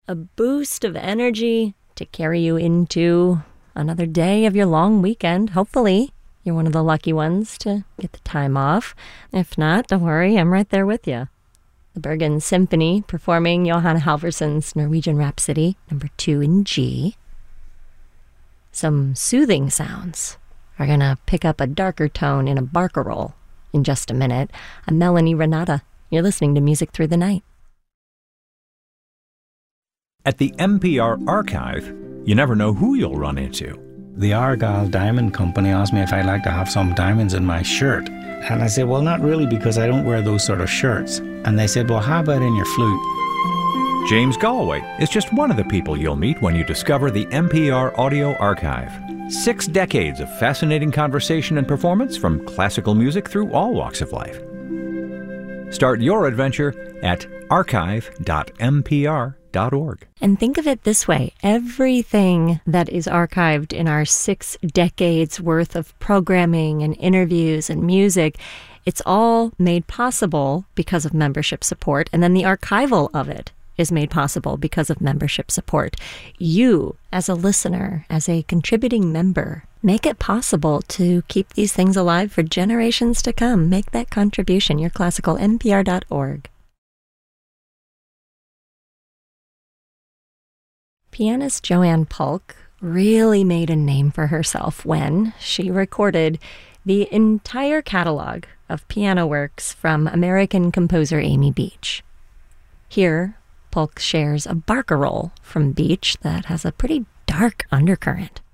a boost of energy to carry you into another day of your long weekend. Hopefully, you're one of the lucky ones to get the time off. If not, don't worry, I'm right there with you. The Bergen Symphony performing Johan Halvorsson's Norwegian Rhapsody, number 2 in G. Some soothing sounds are going to pick up a darker tone in a barcarolle in just a minute. I'm Melanie Renata. You're listening to Music Through the Night. At the NPR Archive, you never know who you'll run into. The Argyle Diamond Company asked me if I'd like to have some diamonds in my shirt. And I said, well, not really, because I don't wear those sort of shirts. And they said, well, how about in your flute? James Galway is just one of the people you'll meet when you discover the NPR Audio Archive. 6 decades of fascinating conversation and performance from classical music through all walks of life. Start your adventure at archive.npr.org. And think of it this way. Everything that is archived in our 6 decades worth of programming and interviews and music, it's all made possible because of membership support. And then the archival of it is made possible because of membership support. You, as a listener, as a contributing member, make it possible to keep these things alive for generations to come. Make that contribution. Your Classical, npr.org. Pianist Joanne Polk really made a name for herself when she recorded the entire catalog of piano works from American composer Amy Beach. Here, Polk shares a barcarolle from Beach that has a pretty dark undercurrent.